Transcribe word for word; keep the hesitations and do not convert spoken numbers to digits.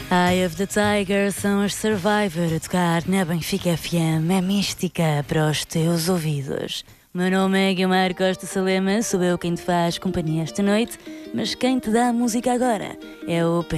Eye of the Tiger são os Survivor a tocar na Benfica F M. É mística para os teus ouvidos. O meu nome é Guilmar Costa Salema, sou eu quem te faz companhia esta noite, mas quem te dá a música agora é o